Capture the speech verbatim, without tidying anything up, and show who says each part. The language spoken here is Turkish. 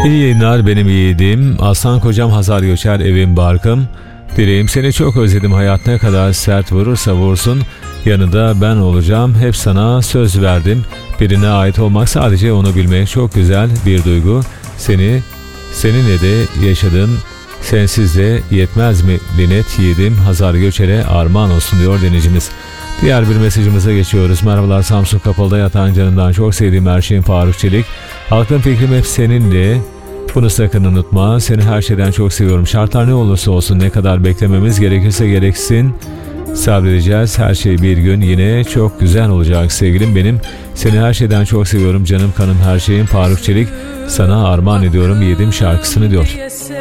Speaker 1: İyi yayınlar, benim yiğidim. Aslan kocam Hazar Göçer, evim barkım. Dileğim seni çok özledim, hayat ne kadar sert vurursa vursun. Yanında ben olacağım, hep sana söz verdim. Birine ait olmak, sadece onu bilmek çok güzel bir duygu. Seni, seninle de yaşadın. Sensiz de yetmez mi Linet yiğidim, Hazar Göçer'e armağan olsun diyor denizcimiz. Diğer bir mesajımıza geçiyoruz. Merhabalar, Samsun Kapalı'da yatan canımdan çok sevdiğim her şeyin Faruk Çelik. Aklım fikrim hep seninle. Bunu sakın unutma. Seni her şeyden çok seviyorum. Şartlar ne olursa olsun, ne kadar beklememiz gerekirse gereksin, sabredeceğiz. Her şey bir gün yine çok güzel olacak sevgilim benim. Seni her şeyden çok seviyorum. Canım kanım her şeyim Faruk Çelik. Sana armağan ediyorum yiğidim şarkısını diyor.